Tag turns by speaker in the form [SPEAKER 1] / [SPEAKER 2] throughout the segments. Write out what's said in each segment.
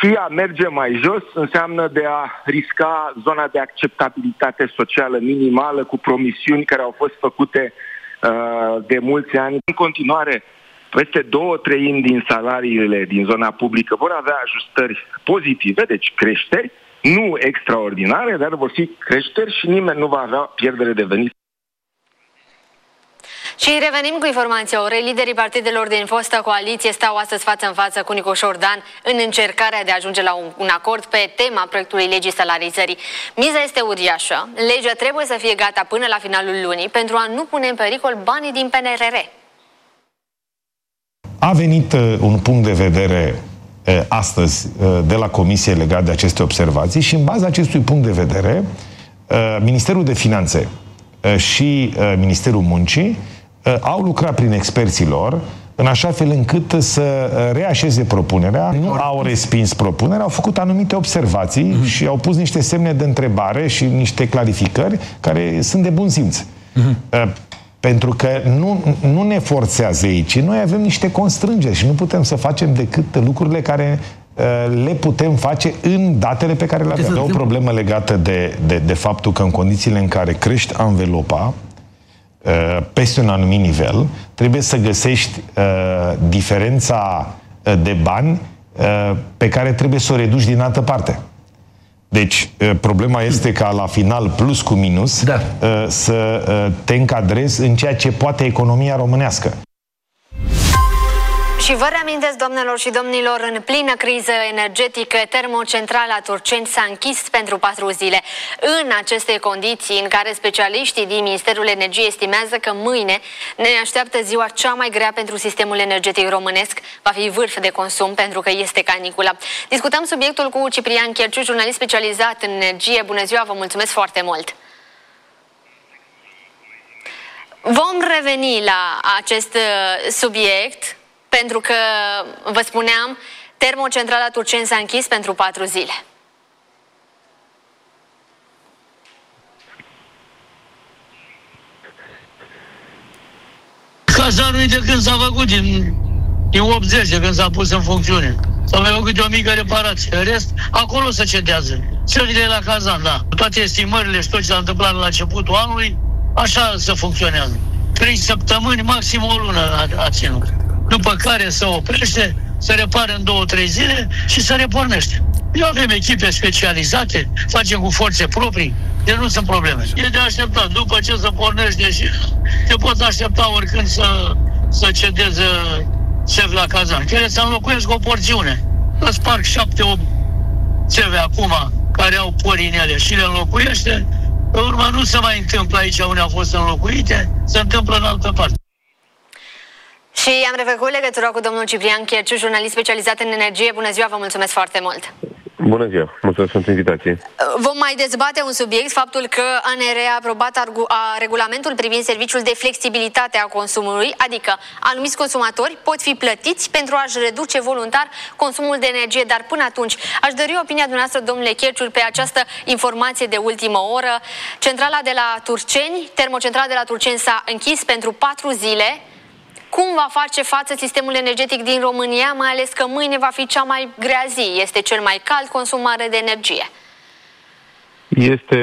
[SPEAKER 1] și a merge mai jos înseamnă de a risca zona de acceptabilitate socială minimală cu promisiuni care au fost făcute de mulți ani. În continuare, peste 2/3 din salariile din zona publică vor avea ajustări pozitive, deci creșteri, nu extraordinare, dar vor fi creșteri și nimeni nu va avea pierdere de venit.
[SPEAKER 2] Și revenim cu informația orei. Liderii partidelor din fostă coaliție stau astăzi față în față cu Nicu Șordan în încercarea de a ajunge la un acord pe tema proiectului legii salarizării. Miza este uriașă. Legea trebuie să fie gata până la finalul lunii pentru a nu pune în pericol banii din PNRR.
[SPEAKER 3] A venit un punct de vedere astăzi de la Comisie legat de aceste observații și în baza acestui punct de vedere Ministerul de Finanțe și Ministerul Muncii au lucrat prin experții lor în așa fel încât să reașeze propunerea. Nu au respins propunerea, au făcut anumite observații și au pus niște semne de întrebare și niște clarificări care sunt de bun simț. Pentru că nu ne forțează ei, ci noi avem niște constrângeri și nu putem să facem decât lucrurile care le putem face în datele pe care le avem. O problemă legată de faptul că în condițiile în care crești anvelopa peste un anumit nivel, trebuie să găsești diferența de bani pe care trebuie să o reduci din altă parte. Deci, problema este ca la final, plus cu minus, să te încadrezi în ceea ce poate economia românească.
[SPEAKER 2] Și vă reamintesc, doamnelor și domnilor, în plină criză energetică, termocentrala Turceni s-a închis pentru 4 zile. În aceste condiții în care specialiștii din Ministerul Energiei estimează că mâine ne așteaptă ziua cea mai grea pentru sistemul energetic românesc, va fi vârf de consum pentru că este canicula. Discutăm subiectul cu Ciprian Chierciu, jurnalist specializat în energie. Bună ziua, vă mulțumesc foarte mult! Vom reveni la acest subiect, pentru că, vă spuneam, termocentrala Turceni s-a închis pentru 4 zile.
[SPEAKER 4] Cazanul de când s-a făcut, din 80, de când s-a pus în funcțiune. S-a mai făcut o mică reparație. În rest, acolo se cedează. Țările la Kazan, da. Toate estimările și tot ce s-a întâmplat la începutul anului, așa se funcționează. 3 săptămâni, maxim o lună a ținut. După care se oprește, se repară în 2-3 zile și se repornește. Eu avem echipe specializate, facem cu forțe proprii, deci nu sunt probleme. E de așteptat, după ce se pornește și te poți aștepta oricând să cedeze țevi la Kazan. Care să înlocuiesc o porțiune. Îți sparg 7-8 țevi acum care au pori în ele și le înlocuiește. Pe urmă nu se mai întâmplă aici unde au fost înlocuite, se întâmplă în altă parte.
[SPEAKER 2] Și am refăcut legătura cu domnul Ciprian Chierciu, jurnalist specializat în energie. Bună ziua, vă mulțumesc foarte mult!
[SPEAKER 5] Bună ziua, mulțumesc pentru invitație.
[SPEAKER 2] Vom mai dezbate un subiect, faptul că ANR a aprobat regulamentul privind serviciul de flexibilitate a consumului, adică anumiți consumatori pot fi plătiți pentru a-și reduce voluntar consumul de energie, dar până atunci aș dori opinia dumneavoastră, domnule Chierciu, pe această informație de ultimă oră. Centrala de la Turceni, termocentrala de la Turceni s-a închis pentru 4 zile. Cum va face față sistemul energetic din România, mai ales că mâine va fi cea mai grea zi? Este cel mai cald consum mare de energie.
[SPEAKER 5] Este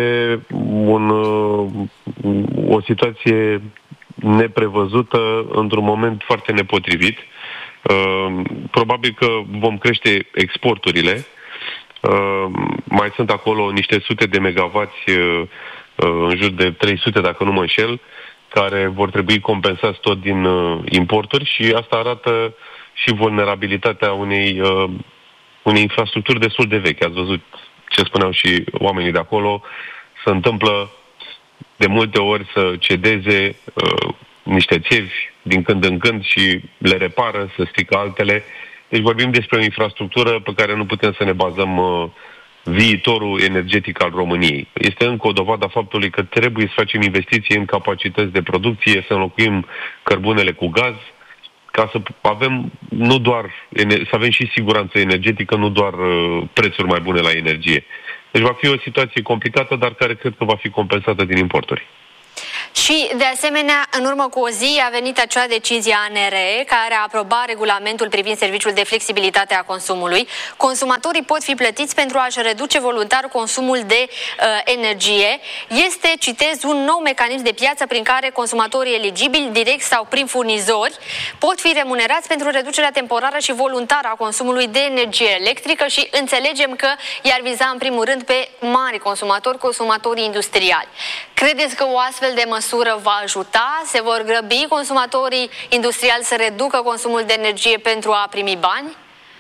[SPEAKER 5] o situație neprevăzută într-un moment foarte nepotrivit. Probabil că vom crește exporturile. Mai sunt acolo niște sute de megavați, în jur de 300, dacă nu mă înșel, care vor trebui compensați tot din importuri și asta arată și vulnerabilitatea unei infrastructuri destul de vechi. Ați văzut ce spuneau și oamenii de acolo. Se întâmplă de multe ori să cedeze niște țevi din când în când și le repară, să strică altele. Deci vorbim despre o infrastructură pe care nu putem să ne bazăm viitorul energetic al României. Este încă o dovadă a faptului că trebuie să facem investiții în capacități de producție, să înlocuim cărbunele cu gaz, ca să avem să avem și siguranță energetică, nu doar prețuri mai bune la energie. Deci va fi o situație complicată, dar care cred că va fi compensată din importuri.
[SPEAKER 2] Și, de asemenea, în urmă cu o zi a venit acea decizie a ANRE care a aprobat regulamentul privind serviciul de flexibilitate a consumului. Consumatorii pot fi plătiți pentru a-și reduce voluntar consumul de energie. Este, citez, un nou mecanism de piață prin care consumatorii eligibili, direct sau prin furnizori, pot fi remunerați pentru reducerea temporară și voluntară a consumului de energie electrică și înțelegem că i-ar viza în primul rând pe mari consumatori, consumatorii industriali. Credeți că o astfel de măsură va ajuta? Se vor grăbi consumatorii industriali să reducă consumul de energie pentru a primi bani?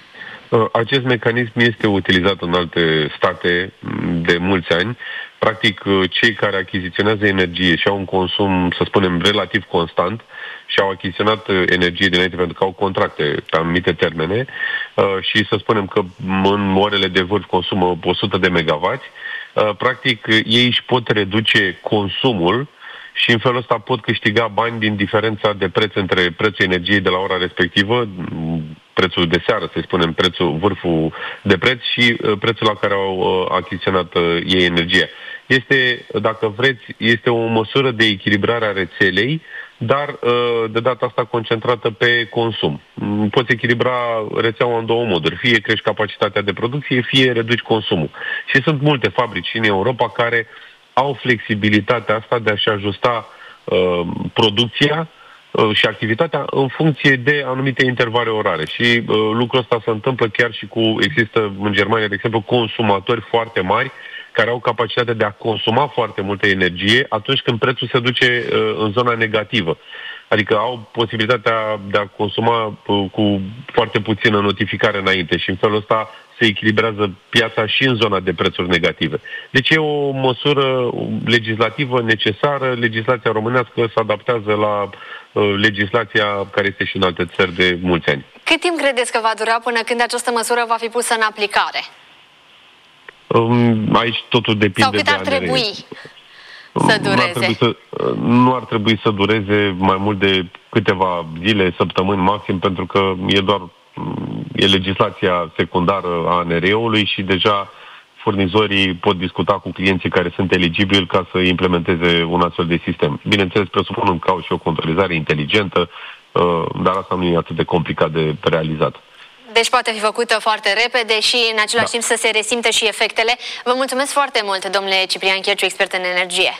[SPEAKER 5] Acest mecanism este utilizat în alte state de mulți ani. Practic, cei care achiziționează energie și au un consum, să spunem, relativ constant și au achiziționat energie dinainte pentru că au contracte pe anumite termene și să spunem că în orele de vârf consumă 100 de megawatts, practic ei își pot reduce consumul și în felul ăsta pot câștiga bani din diferența de preț între prețul energiei de la ora respectivă, prețul de seară, să spunem, vârful de preț și prețul la care au achiziționat ei energia. Este, dacă vreți, este o măsură de echilibrare a rețelei, dar de data asta concentrată pe consum. Poți echilibra rețeaua în două moduri. Fie crești capacitatea de producție, fie reduci consumul. Și sunt multe fabrici în Europa care au flexibilitatea asta de a-și ajusta producția și activitatea în funcție de anumite intervale orare. Și lucrul ăsta se întâmplă chiar și există în Germania, de exemplu, consumatori foarte mari care au capacitatea de a consuma foarte multă energie atunci când prețul se duce în zona negativă. Adică au posibilitatea de a consuma cu foarte puțină notificare înainte și în felul ăsta se echilibrează piața și în zona de prețuri negative. Deci e o măsură legislativă necesară. Legislația românească se adaptează la legislația care este și în alte țări de mulți ani.
[SPEAKER 2] Cât timp credeți că va dura până când această măsură va fi pusă în aplicare?
[SPEAKER 5] Aici totul depinde.
[SPEAKER 2] Sau cât ar trebui să dureze?
[SPEAKER 5] Nu ar trebui să dureze mai mult de câteva zile, săptămâni maxim, pentru că e legislația secundară a ANRE-ului și deja furnizorii pot discuta cu clienții care sunt eligibili ca să implementeze un astfel de sistem. Bineînțeles, presupunând că au și o controlizare inteligentă, dar asta nu e atât de complicat de realizat.
[SPEAKER 2] Deci poate fi făcută foarte repede și în același timp să se resimtă și efectele. Vă mulțumesc foarte mult, domnule Ciprian Chierciu, expert în energie.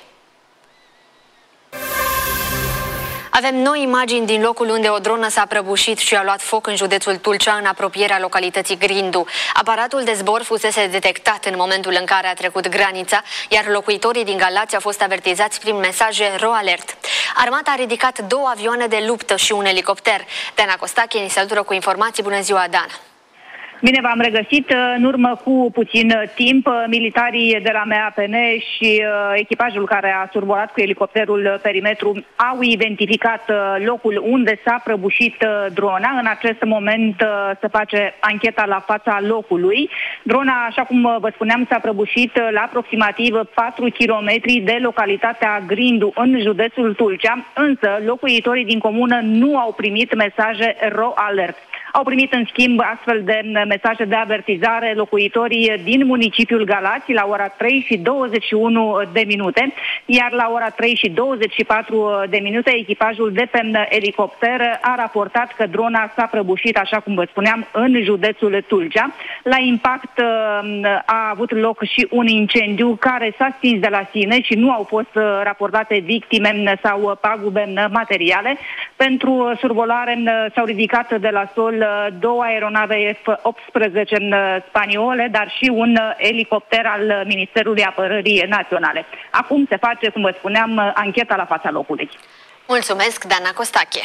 [SPEAKER 2] Avem noi imagini din locul unde o dronă s-a prăbușit și a luat foc în județul Tulcea, în apropierea localității Grindu. Aparatul de zbor fusese detectat în momentul în care a trecut granița, iar locuitorii din Galați au fost avertizați prin mesaje RO Alert. Armata a ridicat 2 avioane de luptă și un elicopter. Dana Costache ni se alătură cu informații. Bună ziua, Dana!
[SPEAKER 6] Bine v-am regăsit. În urmă cu puțin timp, militarii de la MAPN și echipajul care a survolat cu elicopterul perimetru au identificat locul unde s-a prăbușit drona. În acest moment se face ancheta la fața locului. Drona, așa cum vă spuneam, s-a prăbușit la aproximativ 4 km de localitatea Grindu, în județul Tulcea, însă locuitorii din comună nu au primit mesaje RO Alert. Au primit, în schimb, astfel de mesaje de avertizare locuitorii din municipiul Galați la ora 3:21, iar la ora 3:24, echipajul de pe elicopter a raportat că drona s-a prăbușit, așa cum vă spuneam, în județul Tulcea. La impact a avut loc și un incendiu care s-a stins de la sine și nu au fost raportate victime sau pagube materiale. Pentru survolare s-au ridicat de la sol 2 aeronave F-18 spaniole, dar și un elicopter al Ministerului Apărării Naționale. Acum se face, cum vă spuneam, ancheta la fața locului.
[SPEAKER 2] Mulțumesc, Dana Costache.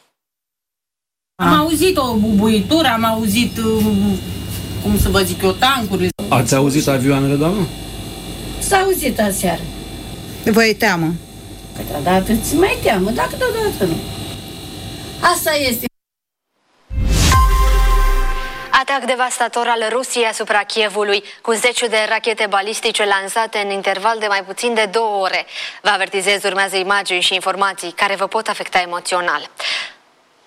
[SPEAKER 7] Am auzit o bubuitură, am auzit, cum să vă zic eu, tancurile.
[SPEAKER 8] Ați auzit avioanele, doamnă?
[SPEAKER 7] S-a auzit aseară.
[SPEAKER 9] Vă e teamă?
[SPEAKER 7] Dar îți mai teamă, dacă deodată nu. Asta este.
[SPEAKER 2] Atac devastator al Rusiei asupra Kievului, cu 10 de rachete balistice lansate în interval de mai puțin de 2 ore. Vă avertizez, urmează imagini și informații care vă pot afecta emoțional.